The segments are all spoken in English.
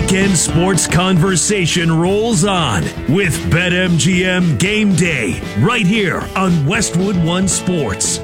weekend sports conversation rolls on with BetMGM Game Day right here on Westwood One Sports.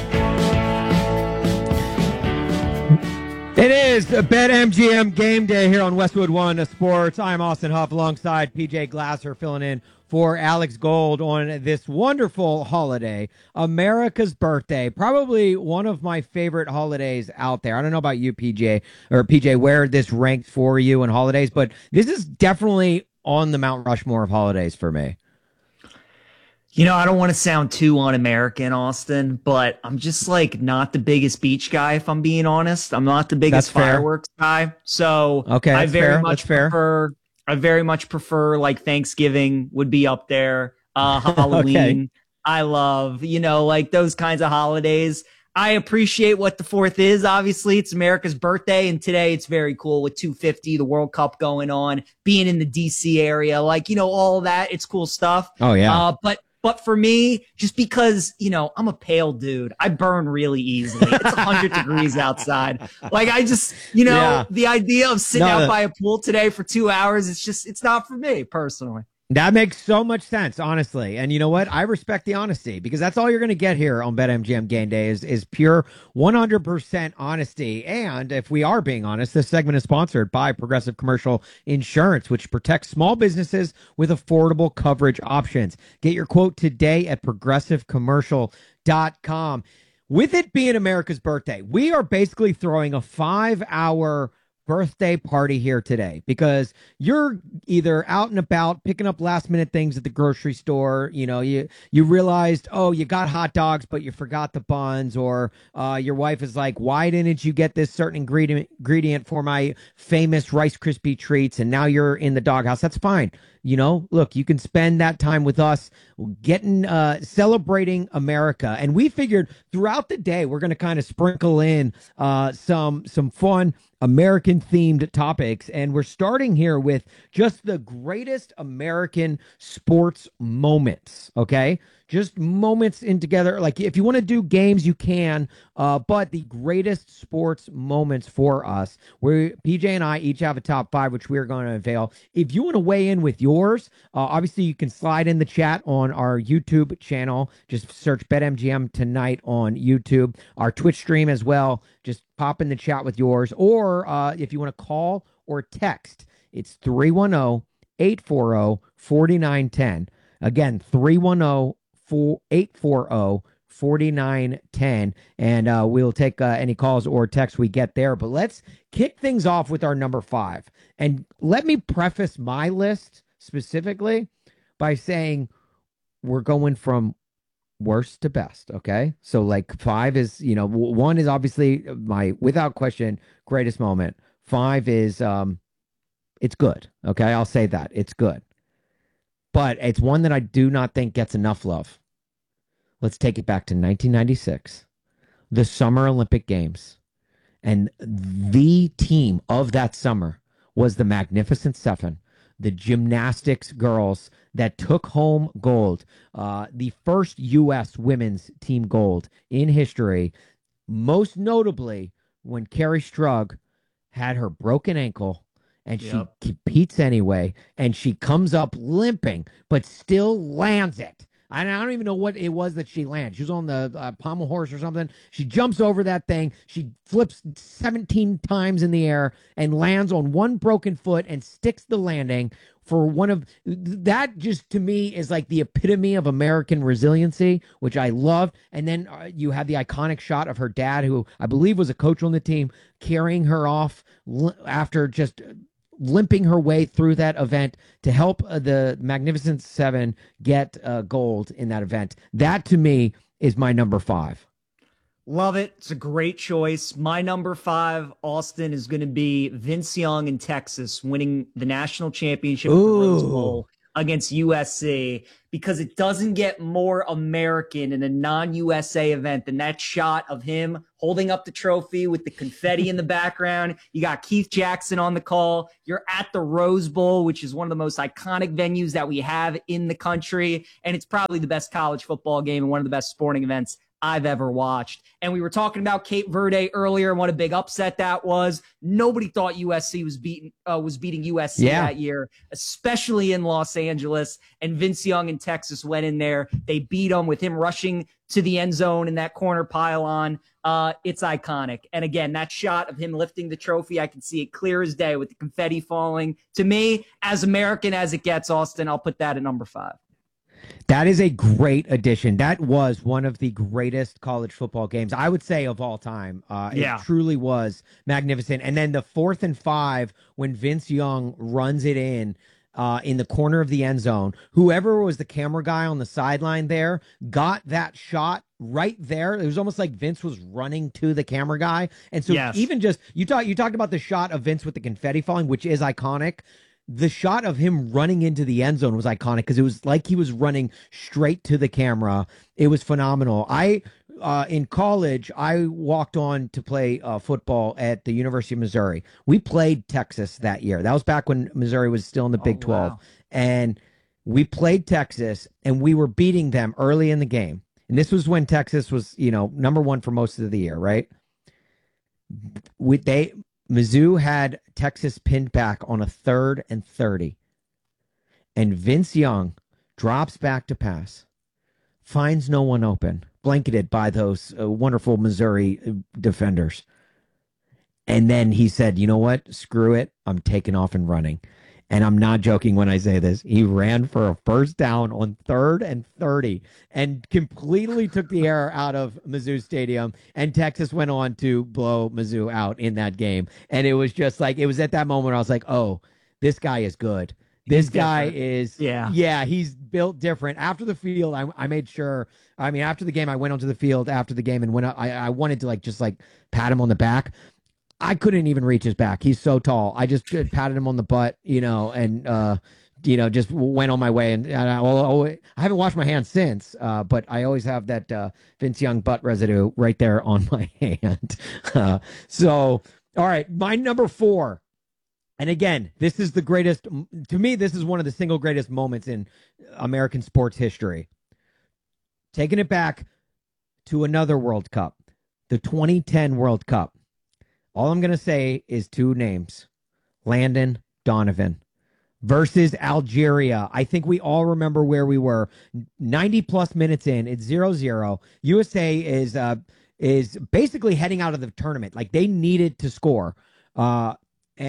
It is BetMGM Game Day here on Westwood One Sports. I'm Austin Huff alongside PJ Glasser filling in for Alex Gold on this wonderful holiday, America's birthday. Probably one of my favorite holidays out there. I don't know about you, PJ, where this ranks for you in holidays, but this is definitely on the Mount Rushmore of holidays for me. You know, I don't want to sound too un-American, Austin, but I'm just like not the biggest beach guy, if I'm being honest. I'm not the biggest fireworks guy. So okay, I very much prefer like Thanksgiving would be up there. Halloween. Okay. I love, like those kinds of holidays. I appreciate what the 4th is. Obviously, it's America's birthday, and today it's very cool with 250, the World Cup going on, being in the DC area, like, all of that. It's cool stuff. Oh, yeah. But for me, just because, I'm a pale dude, I burn really easily. It's 100 degrees outside. Like, I just, the idea of sitting out by a pool today for 2 hours, it's not for me personally. That makes so much sense, honestly. And you know what? I respect the honesty because that's all you're going to get here on BetMGM Game Day is pure 100% honesty. And if we are being honest, this segment is sponsored by Progressive Commercial Insurance, which protects small businesses with affordable coverage options. Get your quote today at progressivecommercial.com. With it being America's birthday, we are basically throwing a 5-hour birthday party here today because you're either out and about picking up last minute things at the grocery store. You realized, oh, you got hot dogs, but you forgot the buns, or your wife is like, why didn't you get this certain ingredient for my famous Rice Krispie treats? And now you're in the doghouse. That's fine. Look, you can spend that time with us celebrating America. And we figured throughout the day, we're going to kind of sprinkle in some fun American themed topics. And we're starting here with just the greatest American sports moments. Okay. Just moments in together. Like if you want to do games, you can, but the greatest sports moments for us, where PJ and I each have a top 5, which we are going to unveil. If you want to weigh in with yours, obviously you can slide in the chat on our YouTube channel. Just search BetMGM tonight on YouTube, our Twitch stream as well. Just pop in the chat with yours. Or if you want to call or text, it's 310-840-4910. Again, 310-840-4910, and we'll take any calls or texts we get there. But let's kick things off with our number 5. And let me preface my list specifically by saying we're going from worst to best, okay? So like 5 is, 1 is obviously my, without question, greatest moment. 5 is, it's good, okay? I'll say that. It's good. But it's one that I do not think gets enough love. Let's take it back to 1996, the Summer Olympic Games. And the team of that summer was the Magnificent Seven, the gymnastics girls that took home gold, the first U.S. women's team gold in history, most notably when Carrie Strug had her broken ankle. And she competes anyway, and she comes up limping, but still lands it. I don't even know what it was that she landed. She was on the pommel horse or something. She jumps over that thing. She flips 17 times in the air and lands on one broken foot and sticks the landing for one of that. Just to me is like the epitome of American resiliency, which I love. And then you had the iconic shot of her dad, who I believe was a coach on the team, carrying her off after just limping her way through that event to help the Magnificent Seven get gold in that event. That to me is my number 5. Love it. It's a great choice. My number 5, Austin, is going to be Vince Young in Texas winning the national championship at the Rose Bowl against USC, because it doesn't get more American in a non-USA event than that shot of him holding up the trophy with the confetti in the background. You got Keith Jackson on the call. You're at the Rose Bowl, which is one of the most iconic venues that we have in the country. And it's probably the best college football game and one of the best sporting events I've ever watched. And we were talking about Cape Verde earlier and what a big upset that was. Nobody thought USC was beating USC that year, especially in Los Angeles. And Vince Young in Texas went in there. They beat them with him rushing to the end zone in that corner pylon. It's iconic. And again, that shot of him lifting the trophy, I can see it clear as day with the confetti falling. To me, as American as it gets, Austin, I'll put that at number 5. That is a great addition. That was one of the greatest college football games, I would say, of all time. It truly was magnificent. And then the 4th and 5, when Vince Young runs it in the corner of the end zone, whoever was the camera guy on the sideline there got that shot right there. It was almost like Vince was running to the camera guy. And so even just, you talked about the shot of Vince with the confetti falling, which is iconic. The shot of him running into the end zone was iconic because it was like he was running straight to the camera. It was phenomenal. In college, I walked on to play football at the University of Missouri. We played Texas that year. That was back when Missouri was still in the Big 12. Wow. And we played Texas, and we were beating them early in the game. And this was when Texas was, number 1 for most of the year, right? Mizzou had Texas pinned back on a 3rd and 30. And Vince Young drops back to pass, finds no one open, blanketed by those wonderful Missouri defenders. And then he said, you know what? Screw it. I'm taking off and running. And I'm not joking when I say this. He ran for a first down on 3rd and 30 and completely took the air out of Mizzou Stadium. And Texas went on to blow Mizzou out in that game. And it was just like, it was at that moment I was like, oh, this guy is good. This guy is, he's built different. After the field, I made sure, after the game, I went onto the field after the game and when I wanted to just pat him on the back. I couldn't even reach his back. He's so tall. I just patted him on the butt, and just went on my way. And I haven't washed my hands since, but I always have that Vince Young butt residue right there on my hand. All right, my number 4. And again, this is the greatest, to me, this is one of the single greatest moments in American sports history. Taking it back to another World Cup, the 2010 World Cup. All I'm going to say is 2 names, Landon Donovan versus Algeria. I think we all remember where we were 90 plus minutes in. It's 0-0. USA is basically heading out of the tournament. Like they needed to score. Because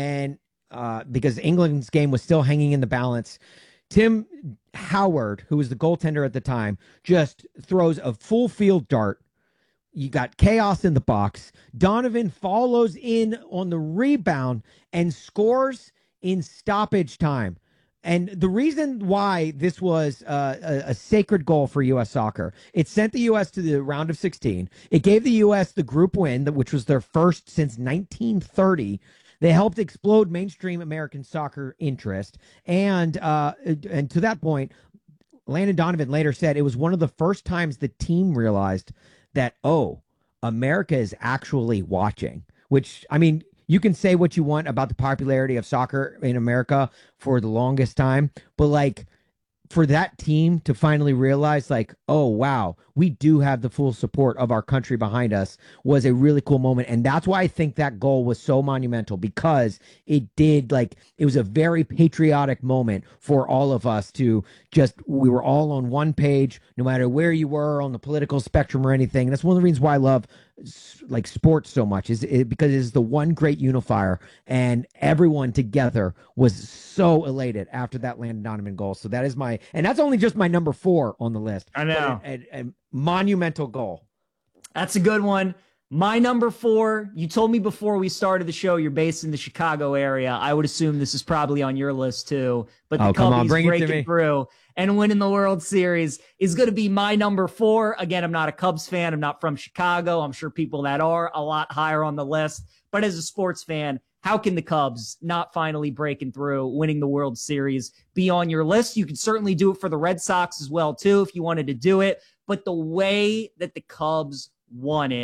England's game was still hanging in the balance. Tim Howard, who was the goaltender at the time, just throws a full field dart. You got chaos in the box. Donovan follows in on the rebound and scores in stoppage time. And the reason why this was a sacred goal for U.S. soccer, it sent the U.S. to the round of 16. It gave the U.S. the group win, which was their first since 1930. They helped explode mainstream American soccer interest. And to that point, Landon Donovan later said it was one of the first times the team realized that, America is actually watching, which, you can say what you want about the popularity of soccer in America for the longest time, but for that team to finally realize oh, wow, we do have the full support of our country behind us was a really cool moment. And that's why I think that goal was so monumental, because it was a very patriotic moment for all of us to we were all on one page, no matter where you were on the political spectrum or anything. And that's one of the reasons why I love sports so much because it's the one great unifier, and everyone together was so elated after that Landon Donovan goal. So that is and that's only just my number 4 on the list. I know. A monumental goal. That's a good one. My number 4, you told me before we started the show you're based in the Chicago area. I would assume this is probably on your list too. But the Cubbies breaking through and winning the World Series is going to be my number 4. Again, I'm not a Cubs fan. I'm not from Chicago. I'm sure people that are a lot higher on the list. But as a sports fan, how can the Cubs not finally breaking through, winning the World Series, be on your list? You could certainly do it for the Red Sox as well, too, if you wanted to do it. But the way that the Cubs won it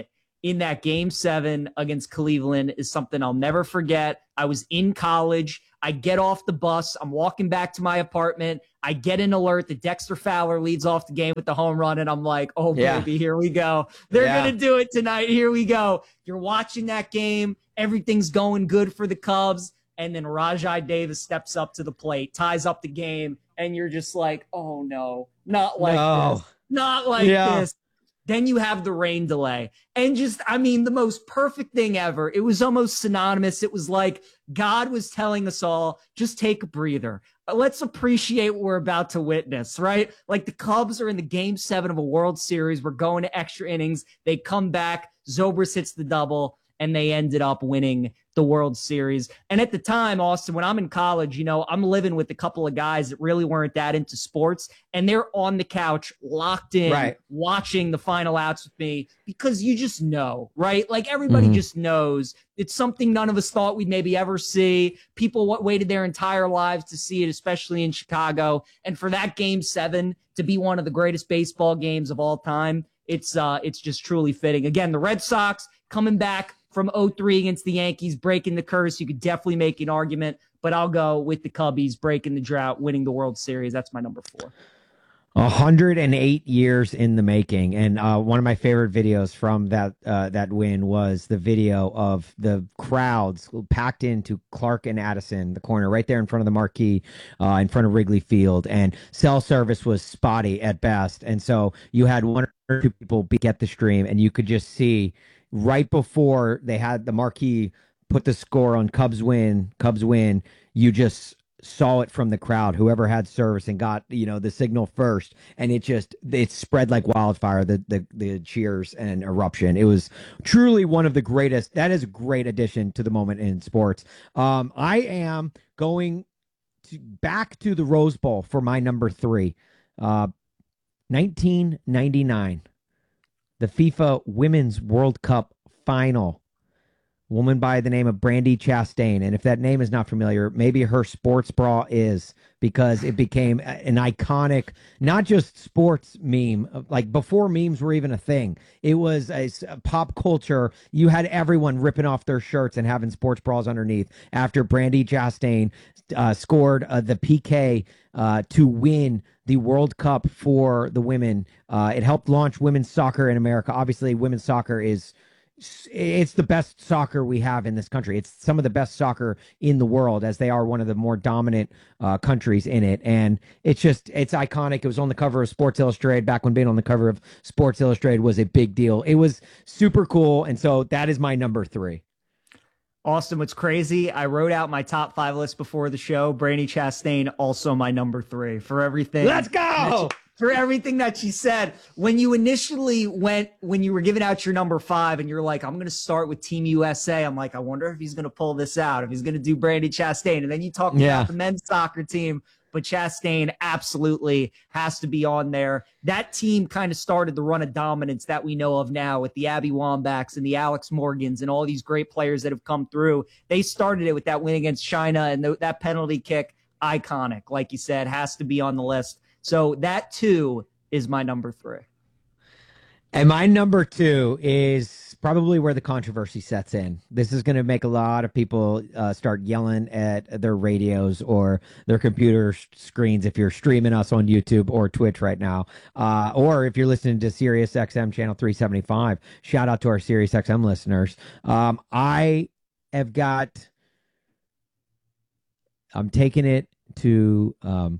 in that game 7 against Cleveland is something I'll never forget. I was in college. I get off the bus. I'm walking back to my apartment. I get an alert that Dexter Fowler leads off the game with the home run. And I'm like, oh, baby, here we go. They're going to do it tonight. Here we go. You're watching that game. Everything's going good for the Cubs. And then Rajai Davis steps up to the plate, ties up the game. And you're just like, oh, no, not like this. Not like this. Then you have the rain delay. And just, I mean, the most perfect thing ever. It was almost synonymous. It was like God was telling us all, just take a breather. Let's appreciate what we're about to witness, right? Like the Cubs are in the game 7 of a World Series. We're going to extra innings. They come back. Zobrist hits the double, and they ended up winning the World Series. And at the time, Austin, when I'm in college, you know, I'm living with a couple of guys that really weren't that into sports, and they're on the couch locked in, watching the final outs with me, because you just know, right? Like everybody just knows. It's something none of us thought we'd maybe ever see. People waited their entire lives to see it, especially in Chicago. And for that game 7 to be one of the greatest baseball games of all time, it's just truly fitting. Again, the Red Sox coming back from 0-3 against the Yankees, breaking the curse. You could definitely make an argument, but I'll go with the Cubbies breaking the drought, winning the World Series. That's my number 4. 108 years in the making. And one of my favorite videos from that win was the video of the crowds packed into Clark and Addison, the corner right there in front of the marquee, in front of Wrigley Field. And cell service was spotty at best. And so you had 1 or 2 people get the stream, and you could just see right before they had the marquee put the score on Cubs win, you just saw it from the crowd, whoever had service and got, you know, the signal first, and it spread like wildfire, the cheers and eruption. It was truly one of the greatest. That is a great addition to the moment in sports. I am going back to the Rose Bowl for my number 3. 1999. The FIFA Women's World Cup final. Woman by the name of Brandi Chastain. And if that name is not familiar, maybe her sports bra is, because it became an iconic, not just sports meme, like before memes were even a thing. It was a pop culture. You had everyone ripping off their shirts and having sports bras underneath after Brandi Chastain scored the PK to win the World Cup for the women. It helped launch women's soccer in America. Obviously, women's soccer it's the best soccer we have in this country. It's some of the best soccer in the world, as they are one of the more dominant countries in it. And it's iconic. It was on the cover of Sports Illustrated back when being on the cover of Sports Illustrated was a big deal. It was super cool. And so that is my number 3. Austin, what's crazy, I wrote out my top 5 list before the show. Brandi Chastain, also my number 3 for everything. Let's go! For everything that she said. When you initially when you were giving out your number 5 and you're like, I'm going to start with Team USA. I'm like, I wonder if he's going to pull this out, if he's going to do Brandi Chastain. And then you talk about the men's soccer team, but Chastain absolutely has to be on there. That team kind of started the run of dominance that we know of now with the Abby Wambachs and the Alex Morgans and all these great players that have come through. They started it with that win against China, and that penalty kick, iconic. Like you said, has to be on the list. So that, too, is my number 3. And my number 2 is probably where the controversy sets in. This is going to make a lot of people start yelling at their radios or their computer screens if you're streaming us on YouTube or Twitch right now. Or if you're listening to Sirius XM channel 375, shout out to our Sirius XM listeners. I'm taking it to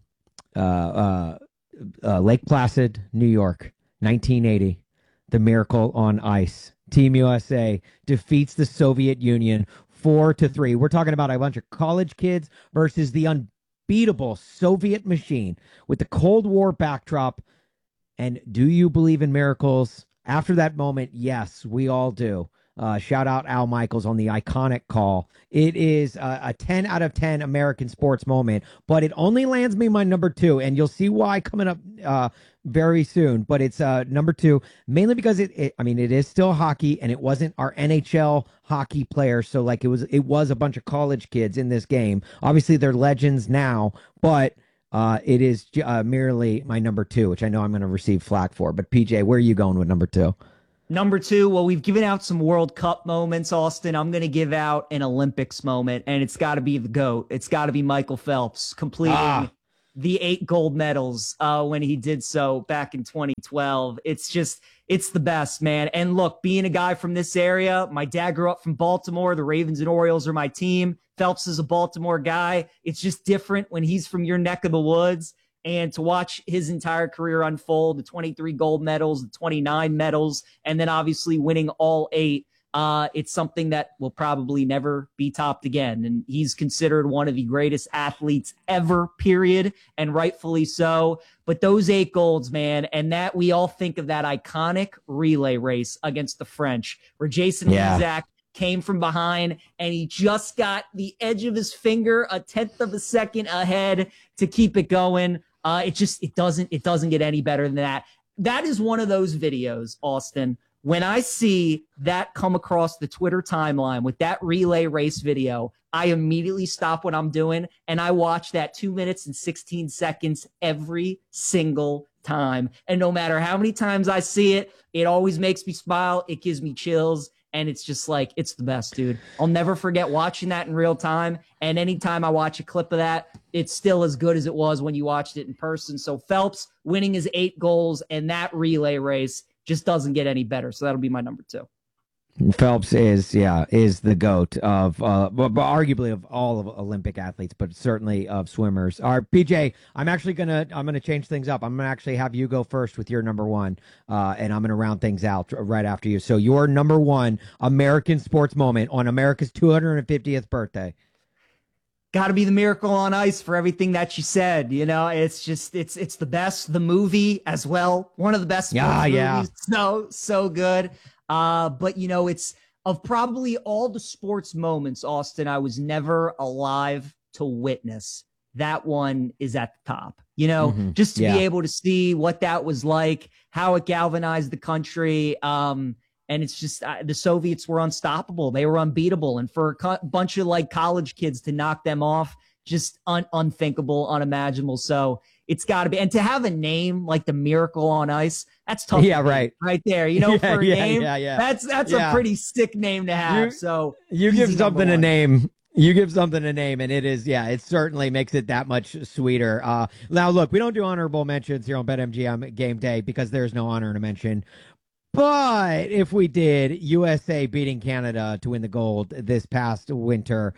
Lake Placid, New York, 1980. The Miracle on Ice. Team USA defeats the Soviet Union 4-3. We're talking about a bunch of college kids versus the unbeatable Soviet machine with the Cold War backdrop. And do you believe in miracles? After that moment, yes, we all do. Shout out Al Michaels on the iconic call. It is a 10 out of 10 American sports moment, but it only lands me my number 2, and you'll see why coming up very soon. But it's number 2, mainly because it is still hockey, and it wasn't our NHL hockey players. So like it was a bunch of college kids in this game. Obviously, they're legends now, but it is merely my number 2, which I know I'm going to receive flack for. But PJ, where are you going with number 2? Number 2, well, we've given out some World Cup moments, Austin. I'm going to give out an Olympics moment, and it's got to be the GOAT. It's got to be Michael Phelps completing the 8 gold medals when he did so back in 2012. It's the best, man. And look, being a guy from this area, my dad grew up from Baltimore. The Ravens and Orioles are my team. Phelps is a Baltimore guy. It's just different when he's from your neck of the woods. And to watch his entire career unfold, the 23 gold medals, the 29 medals, and then obviously winning all 8, it's something that will probably never be topped again. And he's considered one of the greatest athletes ever, period, and rightfully so. But those 8 golds, man, and that we all think of that iconic relay race against the French, where Jason Lezak came from behind and he just got the edge of his finger a 1/10 of a second ahead to keep it going. It doesn't get any better than that. That is one of those videos, Austin. When I see that come across the Twitter timeline with that relay race video, I immediately stop what I'm doing and I watch that 2 minutes and 16 seconds every single time. And no matter how many times I see it, it always makes me smile. It gives me chills. And it's just like, it's the best, dude. I'll never forget watching that in real time. And anytime I watch a clip of that, it's still as good as it was when you watched it in person. So Phelps winning his 8 goals and that relay race just doesn't get any better. So that'll be my number 2. Phelps is the GOAT of arguably of all of Olympic athletes, but certainly of swimmers. All right, PJ, I'm gonna change things up. I'm gonna actually have you go first with your number 1, and I'm gonna round things out right after you. So your number 1 American sports moment on America's 250th birthday. Got to be the Miracle on Ice for everything that you said. You know, it's the best. The movie as well, one of the best movies. So good. But you know, it's of probably all the sports moments, Austin, I was never alive to witness. That one is at the top, you know, just to be able to see what that was like, how it galvanized the country. And it's just the Soviets were unstoppable. They were unbeatable. And for a bunch of like college kids to knock them off, just unthinkable, unimaginable. So it's got to be. And to have a name like the Miracle on Ice, that's tough. Yeah, right there. You know, for a name, that's a pretty sick name to have. So you give something a name. You give something a name, and it is, it certainly makes it that much sweeter. Now, look, we don't do honorable mentions here on BetMGM Game Day because there's no honor to mention. But if we did, USA beating Canada to win the gold this past winter,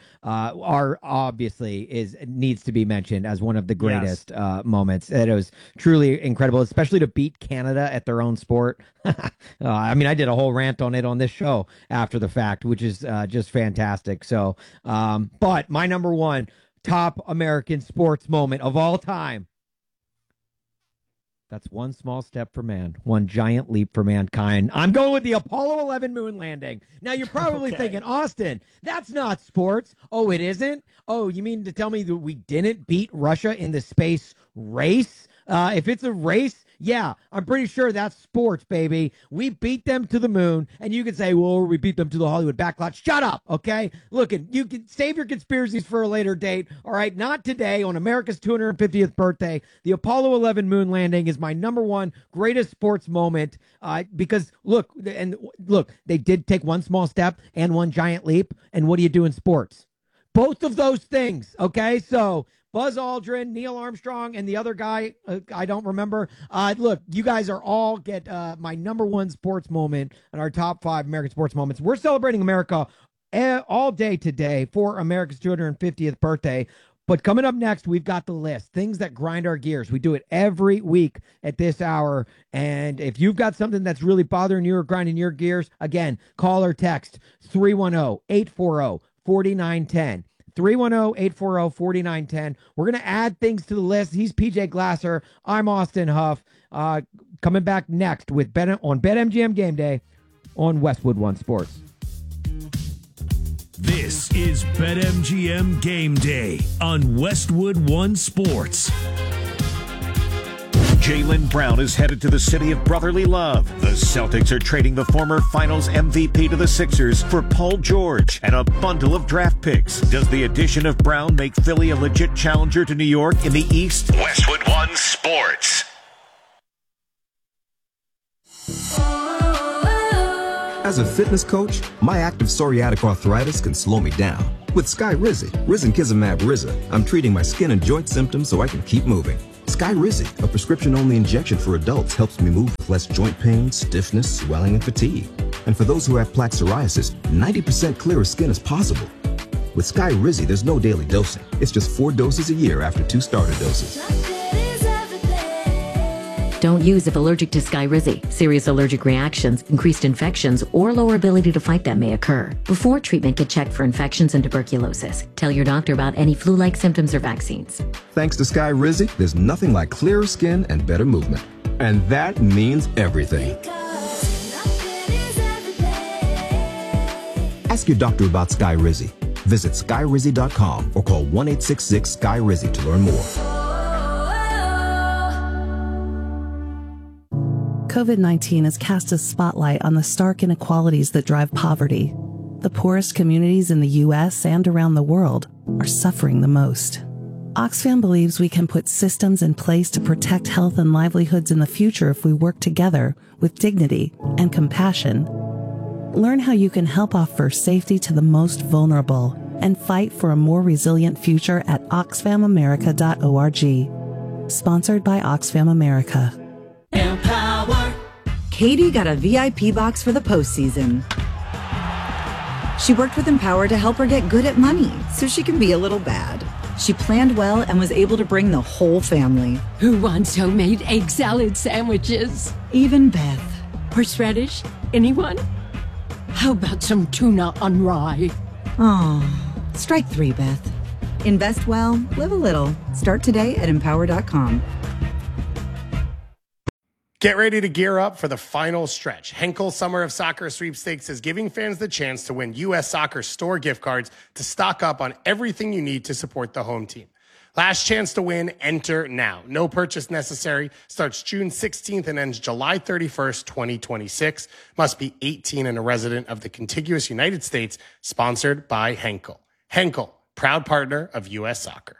needs to be mentioned as one of the greatest moments. It was truly incredible, especially to beat Canada at their own sport. I mean, I did a whole rant on it on this show after the fact, which is just fantastic. So, but my number 1 top American sports moment of all time. That's one small step for man, one giant leap for mankind. I'm going with the Apollo 11 moon landing. Now, you're probably thinking, Austin, that's not sports. Oh, it isn't? Oh, you mean to tell me that we didn't beat Russia in the space race? If it's a race, yeah, I'm pretty sure that's sports, baby. We beat them to the moon, and you can say, well, we beat them to the Hollywood backlot. Shut up, okay? Look, you can save your conspiracies for a later date, all right? Not today on America's 250th birthday. The Apollo 11 moon landing is my number 1 greatest sports moment because, look, they did take one small step and one giant leap, and what do you do in sports? Both of those things, okay? So Buzz Aldrin, Neil Armstrong, and the other guy, I don't remember. Look, you guys are all get my number 1 sports moment and our top 5 American sports moments. We're celebrating America all day today for America's 250th birthday. But coming up next, we've got the list, things that grind our gears. We do it every week at this hour. And if you've got something that's really bothering you or grinding your gears, again, call or text 310-840-4910. 310-840-4910. We're going to add things to the list. He's PJ Glasser. I'm Austin Huff. Coming back next with on BetMGM Game Day on Westwood One Sports. This is BetMGM Game Day on Westwood One Sports. Jaylen Brown is headed to the city of brotherly love. The Celtics are trading the former Finals MVP to the Sixers for Paul George and a bundle of draft picks. Does the addition of Brown make Philly a legit challenger to New York in the East? Westwood One Sports. Oh, oh, oh. As a fitness coach, my active psoriatic arthritis can slow me down. With Skyrizi, risankizumab Riza, I'm treating my skin and joint symptoms so I can keep moving. Skyrizi, a prescription-only injection for adults, helps me move with less joint pain, stiffness, swelling, and fatigue. And for those who have plaque psoriasis, 90% clearer skin is possible. With Skyrizi, there's no daily dosing. It's just 4 doses a year after 2 starter doses. Don't use if allergic to Skyrizi. Serious allergic reactions, increased infections, or lower ability to fight them may occur. Before treatment, get checked for infections and tuberculosis. Tell your doctor about any flu-like symptoms or vaccines. Thanks to Skyrizi, there's nothing like clearer skin and better movement. And that means everything. Ask your doctor about Skyrizi. Visit Skyrizi.com or call 1-866-SKY-RIZI to learn more. COVID-19 has cast a spotlight on the stark inequalities that drive poverty. The poorest communities in the U.S. and around the world are suffering the most. Oxfam believes we can put systems in place to protect health and livelihoods in the future if we work together with dignity and compassion. Learn how you can help offer safety to the most vulnerable and fight for a more resilient future at oxfamamerica.org. Sponsored by Oxfam America. Empower. Katie got a VIP box for the postseason. She worked with Empower to help her get good at money so she can be a little bad. She planned well and was able to bring the whole family. Who wants homemade egg salad sandwiches? Even Beth. Horseradish? Anyone? How about some tuna on rye? Oh, strike 3, Beth. Invest well, live a little. Start today at empower.com. Get ready to gear up for the final stretch. Henkel Summer of Soccer Sweepstakes is giving fans the chance to win U.S. Soccer store gift cards to stock up on everything you need to support the home team. Last chance to win, enter now. No purchase necessary. Starts June 16th and ends July 31st, 2026. Must be 18 and a resident of the contiguous United States. Sponsored by Henkel. Henkel, proud partner of U.S. Soccer.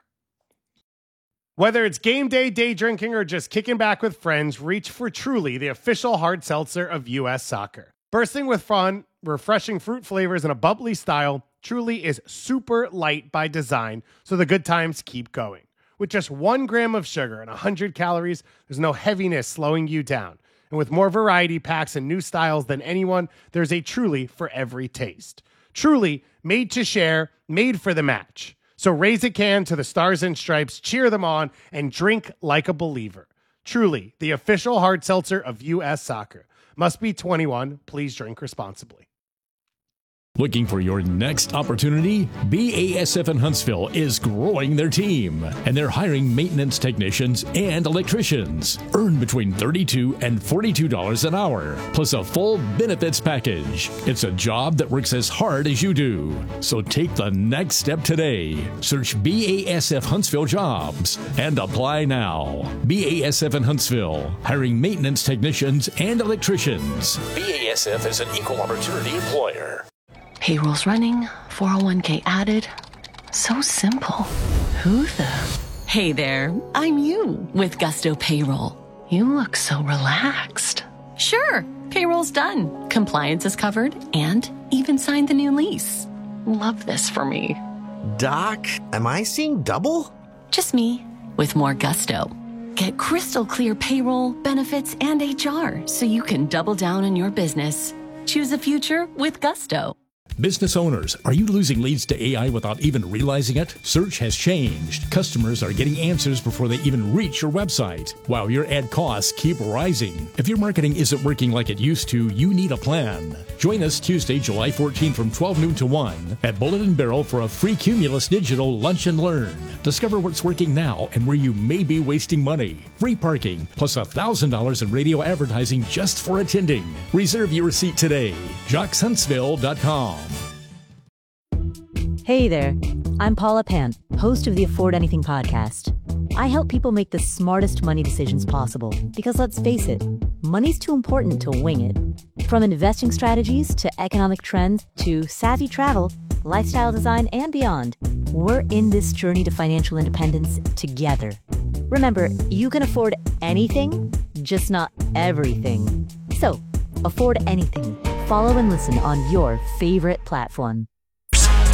Whether it's game day, day drinking, or just kicking back with friends, reach for Truly, the official hard seltzer of U.S. Soccer. Bursting with fun, refreshing fruit flavors, and a bubbly style, Truly is super light by design, so the good times keep going. With just 1 gram of sugar and 100 calories, there's no heaviness slowing you down. And with more variety packs and new styles than anyone, there's a Truly for every taste. Truly, made to share, made for the match. So raise a can to the Stars and Stripes, cheer them on, and drink like a believer. Truly, the official hard seltzer of U.S. Soccer. Must be 21. Please drink responsibly. Looking for your next opportunity? BASF in Huntsville is growing their team, and they're hiring maintenance technicians and electricians. Earn between $32 and $42 an hour, plus a full benefits package. It's a job that works as hard as you do. So take the next step today. Search BASF Huntsville Jobs and apply now. BASF in Huntsville, hiring maintenance technicians and electricians. BASF is an equal opportunity employer. Payroll's running, 401k added. So simple. Who the? Hey there, I'm you with Gusto Payroll. You look so relaxed. Sure, payroll's done. Compliance is covered and even signed the new lease. Love this for me. Doc, am I seeing double? Just me with more Gusto. Get crystal clear payroll, benefits, and HR so you can double down on your business. Choose a future with Gusto. Business owners, are you losing leads to AI without even realizing it? Search has changed. Customers are getting answers before they even reach your website, while your ad costs keep rising. If your marketing isn't working like it used to, you need a plan. Join us Tuesday, July 14 from 12 noon to 1 at Bullet and Barrel for a free Cumulus Digital Lunch and Learn. Discover what's working now and where you may be wasting money. Free parking, plus $1,000 in radio advertising just for attending. Reserve your seat today. JocksHuntsville.com. Hey there, I'm Paula Pan, host of the Afford Anything podcast. I help people make the smartest money decisions possible because let's face it, money's too important to wing it. From investing strategies to economic trends to savvy travel, lifestyle design, and beyond, we're in this journey to financial independence together. Remember, you can afford anything, just not everything. So, afford anything. follow and listen on your favorite platform.